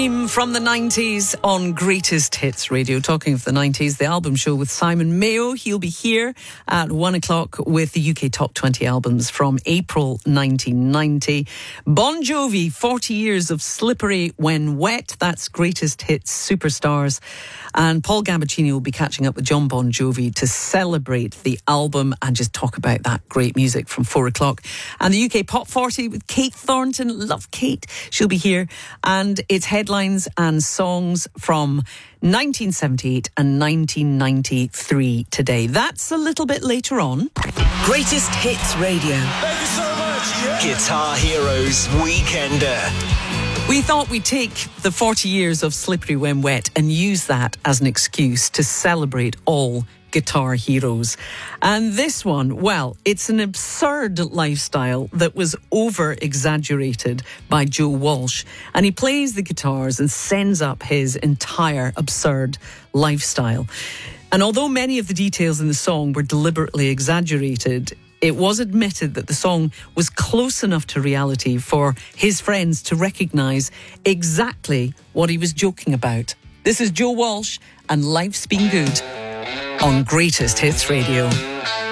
From the 90s on Greatest Hits Radio. Talking of the 90s, the album show with Simon Mayo. He'll be here at 1 o'clock with the UK Top 20 albums from April 1990. Bon Jovi, 40 years of Slippery When Wet. That's Greatest Hits Superstars. And Paul Gambaccini will be catching up with John Bon Jovi to celebrate the album and just talk about that great music from 4 o'clock. And the UK Pop 40 with Kate Thornton. Love Kate. She'll be here. And it's headlines and songs from 1978 and 1993 today. That's a little bit later on. Greatest Hits Radio. Thank you so much. Yeah. Guitar Heroes Weekender. We thought we'd take the 40 years of Slippery When Wet and use that as an excuse to celebrate all guitar heroes. And this one, well, it's an absurd lifestyle that was over-exaggerated by Joe Walsh. And he plays the guitars and sends up his entire absurd lifestyle. And although many of the details in the song were deliberately exaggerated, it was admitted that the song was close enough to reality for his friends to recognise exactly what he was joking about. This is Joe Walsh and Life's Been Good on Greatest Hits Radio.